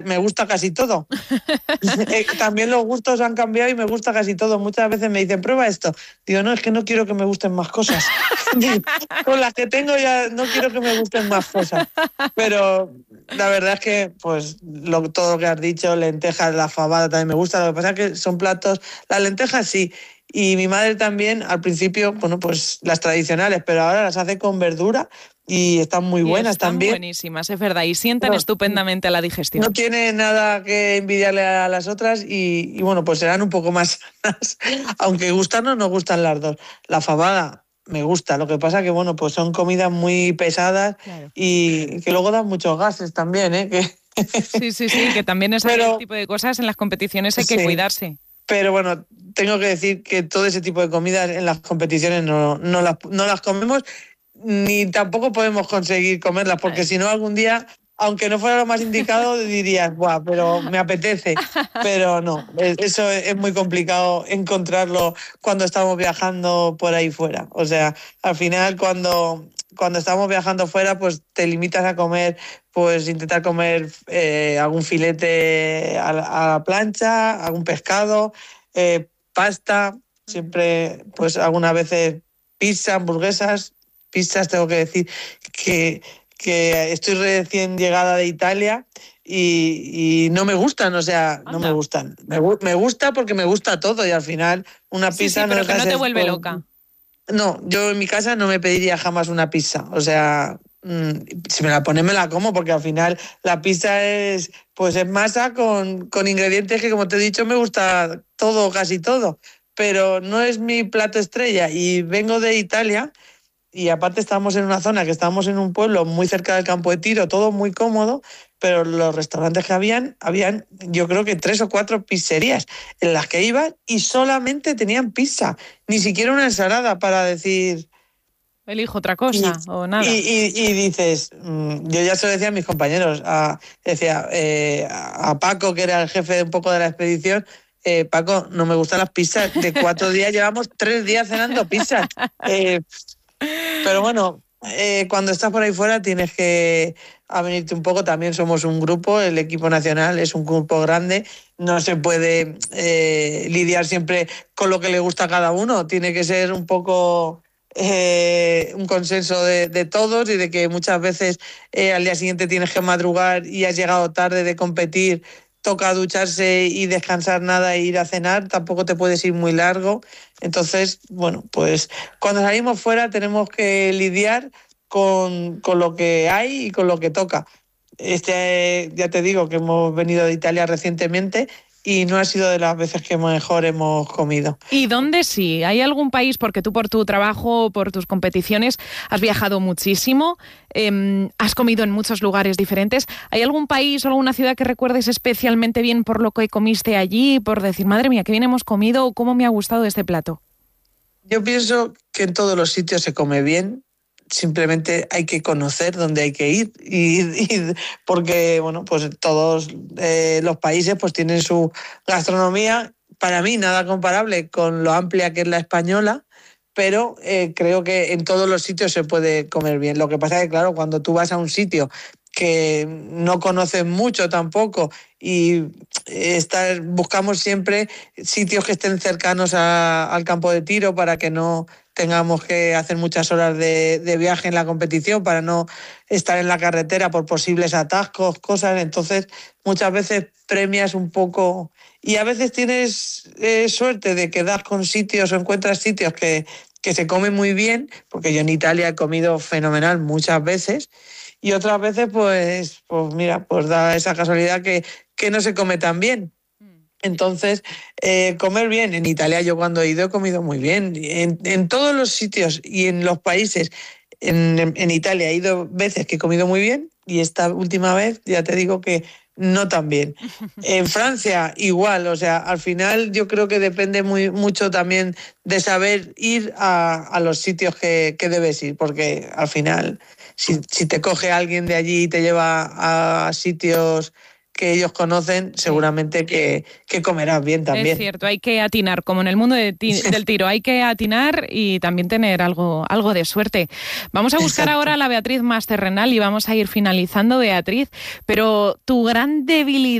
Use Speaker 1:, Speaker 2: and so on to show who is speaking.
Speaker 1: me gusta casi todo. También los gustos han cambiado y me gusta casi todo. Muchas veces me dicen, prueba esto. Digo, no, es que no quiero que me gusten más cosas. Con las que tengo ya no quiero que me gusten más cosas. Pero la verdad es que pues todo lo que has dicho, lentejas, la fabada también me gusta. Lo que pasa es que son platos, las lentejas sí. Y mi madre también, al principio, bueno, pues las tradicionales, pero ahora las hace con verdura y están muy buenas también.
Speaker 2: Están buenísimas, es verdad, y sientan estupendamente a la digestión.
Speaker 1: No tiene nada que envidiarle a las otras y bueno, pues serán un poco más sanas, aunque gustarnos nos gustan las dos. La fabada me gusta, lo que pasa que, bueno, pues son comidas muy pesadas, claro, y que luego dan muchos gases también, ¿eh?
Speaker 2: Sí, que también ese tipo de cosas en las competiciones hay que cuidarse.
Speaker 1: Pero bueno, tengo que decir que todo ese tipo de comidas en las competiciones no las comemos, ni tampoco podemos conseguir comerlas, porque si no algún día, aunque no fuera lo más indicado, dirías, ¡buah, pero me apetece! Pero no, eso es muy complicado encontrarlo cuando estamos viajando por ahí fuera. O sea, al final cuando estamos viajando fuera, pues te limitas a comer, pues intentar comer algún filete a la plancha, algún pescado, pasta, siempre, pues algunas veces pizza, hamburguesas. Pizzas, tengo que decir que estoy recién llegada de Italia y no me gustan, o sea, no me gustan. Me gusta porque me gusta todo y al final una pizza
Speaker 2: pero que no te vuelve loca.
Speaker 1: No, yo en mi casa no me pediría jamás una pizza, o sea, si me la ponen me la como, porque al final la pizza es masa con ingredientes que, como te he dicho, me gusta todo, casi todo, pero no es mi plato estrella y vengo de Italia. Y aparte estábamos en una zona, que estábamos en un pueblo muy cerca del campo de tiro, todo muy cómodo, pero los restaurantes que habían yo creo que 3 o 4 pizzerías en las que iban y solamente tenían pizza, ni siquiera una ensalada para decir...
Speaker 2: Elijo otra cosa o nada.
Speaker 1: Y dices, yo ya se lo decía a mis compañeros, a Paco, que era el jefe un poco de la expedición, Paco, no me gustan las pizzas, de 4 días llevamos 3 días cenando pizzas. Pero bueno, cuando estás por ahí fuera tienes que avenirte un poco. También somos un grupo, el equipo nacional es un grupo grande, no se puede lidiar siempre con lo que le gusta a cada uno, tiene que ser un poco un consenso de todos, y de que muchas veces al día siguiente tienes que madrugar y has llegado tarde de competir, toca ducharse y descansar nada e ir a cenar, tampoco te puedes ir muy largo. Entonces, bueno, pues cuando salimos fuera tenemos que lidiar con lo que hay y con lo que toca. Ya te digo que hemos venido de Italia recientemente y no ha sido de las veces que mejor hemos comido.
Speaker 2: ¿Y dónde sí? ¿Hay algún país, porque tú por tu trabajo, por tus competiciones, has viajado muchísimo, has comido en muchos lugares diferentes? ¿Hay algún país o alguna ciudad que recuerdes especialmente bien por lo que comiste allí, por decir, madre mía, qué bien hemos comido o cómo me ha gustado este plato?
Speaker 1: Yo pienso que en todos los sitios se come bien. Simplemente hay que conocer dónde hay que ir y porque, bueno, pues todos los países pues tienen su gastronomía, para mí nada comparable con lo amplia que es la española, pero creo que en todos los sitios se puede comer bien. Lo que pasa es que, claro, cuando tú vas a un sitio que no conoces mucho tampoco y buscamos siempre sitios que estén cercanos al campo de tiro para que no tengamos que hacer muchas horas de viaje en la competición, para no estar en la carretera por posibles atascos, cosas. Entonces, muchas veces premias un poco y a veces tienes suerte de que das con sitios o encuentras sitios que se comen muy bien, porque yo en Italia he comido fenomenal muchas veces, y otras veces pues mira, pues da esa casualidad que no se come tan bien. Entonces, comer bien. En Italia yo cuando he ido he comido muy bien. En todos los sitios y en los países, en Italia he ido veces que he comido muy bien, y esta última vez ya te digo que no tan bien. En Francia igual, o sea, al final yo creo que depende mucho también de saber ir a los sitios que debes ir, porque al final si te coge alguien de allí y te lleva a sitios que ellos conocen, seguramente que comerás bien también.
Speaker 2: Es cierto, hay que atinar, como en el mundo del tiro, hay que atinar y también tener algo de suerte. Vamos a buscar ahora a la Beatriz más terrenal y vamos a ir finalizando, Beatriz, pero tu gran debilidad